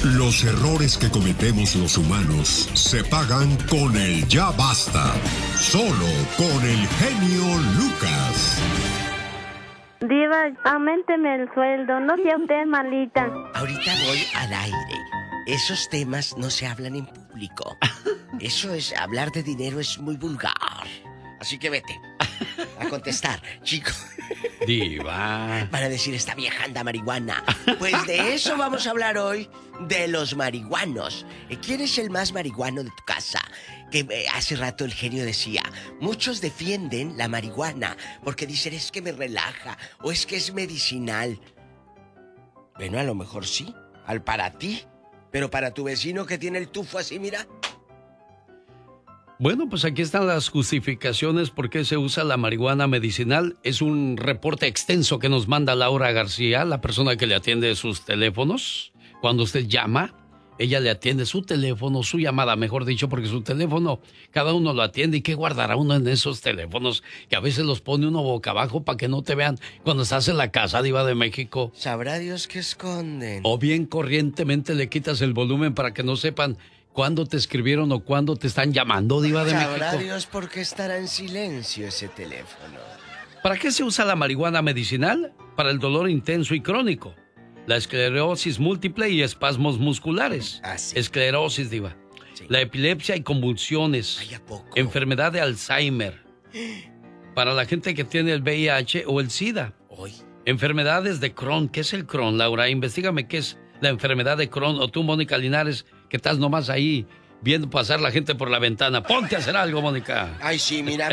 Los errores que cometemos los humanos se pagan con el ya basta. Solo con el genio Lucas. Diva, auménteme el sueldo, no sea usted malita. Ahorita voy al aire. Esos temas no se hablan en público. Eso es, hablar de dinero es muy vulgar. Así que vete a contestar, chico. Diva. Van a decir, esta vieja anda marihuana. Pues de eso vamos a hablar hoy, de los marihuanos. ¿Quién es el más marihuano de tu casa? Que hace rato el genio decía, muchos defienden la marihuana porque dicen, es que me relaja o es que es medicinal. Bueno, a lo mejor sí, para ti, pero para tu vecino que tiene el tufo así, mira. Bueno, pues aquí están las justificaciones por qué se usa la marihuana medicinal. Es un reporte extenso que nos manda Laura García, la persona que le atiende sus teléfonos. Cuando usted llama, ella le atiende su teléfono, su llamada, mejor dicho, porque su teléfono, cada uno lo atiende. ¿Y qué guardará uno en esos teléfonos? Que a veces los pone uno boca abajo para que no te vean cuando estás en la casa, Diva de México. Sabrá Dios qué esconden. O bien corrientemente le quitas el volumen para que no sepan cuándo te escribieron o cuándo te están llamando, Diva de México. Sabrá Dios por qué estará en silencio ese teléfono. ¿Para qué se usa la marihuana medicinal? Para el dolor intenso y crónico, la esclerosis múltiple y espasmos musculares. Sí. Esclerosis, Diva. Sí. La epilepsia y convulsiones. Ay, ¿a poco? Enfermedad de Alzheimer. Para la gente que tiene el VIH o el SIDA. Hoy. Enfermedades de Crohn. ¿Qué es el Crohn, Laura? Investígame qué es la enfermedad de Crohn. O tú, Mónica Linares, que estás nomás ahí viendo pasar la gente por la ventana. Ponte a hacer algo, Mónica. Ay, sí, mira.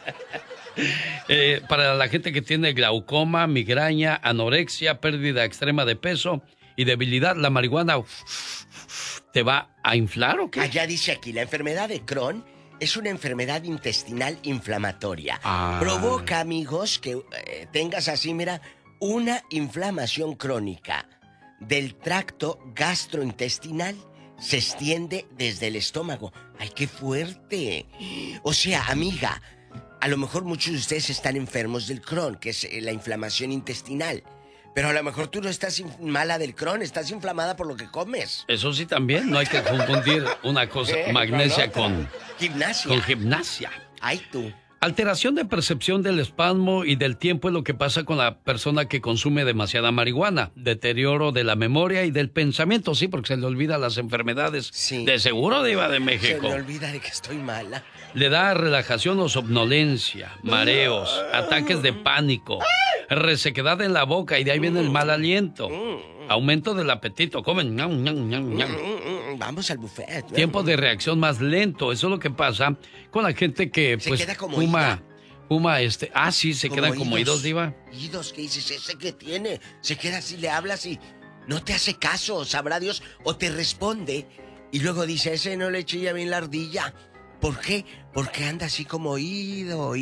Para la gente que tiene glaucoma, migraña, anorexia, pérdida extrema de peso y debilidad, ¿la marihuana te va a inflar o qué? Allá dice aquí, la enfermedad de Crohn es una enfermedad intestinal inflamatoria. Provoca, amigos, que tengas así, mira, una inflamación crónica del tracto gastrointestinal. Se extiende desde el estómago. ¡Ay, qué fuerte! O sea, amiga, a lo mejor muchos de ustedes están enfermos del Crohn, que es la inflamación intestinal. Pero a lo mejor tú no estás mala del Crohn, estás inflamada por lo que comes. Eso sí también, no hay que confundir una cosa, magnesia con gimnasia. Ay, tú. Alteración de percepción del espasmo y del tiempo es lo que pasa con la persona que consume demasiada marihuana. Deterioro de la memoria y del pensamiento, sí, porque se le olvida las enfermedades. Sí. De seguro, Diva de México. Se me olvida de que estoy mala. Le da relajación o somnolencia, mareos, ataques de pánico, resequedad en la boca y de ahí viene el mal aliento. Aumento del apetito, comen. Vamos al buffet. Tiempo de reacción más lento, eso es lo que pasa con la gente que pues fuma, sí, se quedan como oídos, Diva. Oídos, ¿qué dices? Ese que tiene, se queda así, le hablas y no te hace caso, sabrá Dios, o te responde y luego dice, ese no le chilla bien la ardilla. ¿Por qué? Porque anda así como oído.